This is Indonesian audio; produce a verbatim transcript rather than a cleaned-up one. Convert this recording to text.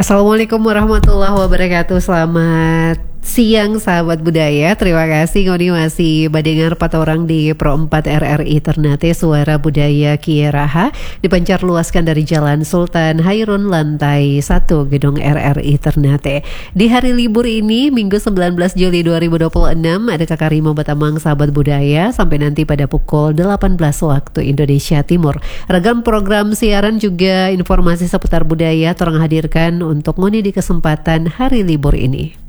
Assalamualaikum warahmatullahi wabarakatuh. Selamat siang sahabat budaya. Terima kasih Ngoni masih badengar empat orang di Pro empat R R I Ternate Suara Budaya Kieraha dipancar luaskan dari Jalan Sultan Hairun lantai satu Gedung R R I Ternate. Di hari libur ini Minggu sembilan belas Juli dua ribu dua puluh enam ada Kakak Rima Batamang sahabat budaya sampai nanti pada pukul delapan belas waktu Indonesia Timur. Ragam program siaran juga informasi seputar budaya terang hadirkan untuk Ngoni di kesempatan hari libur ini.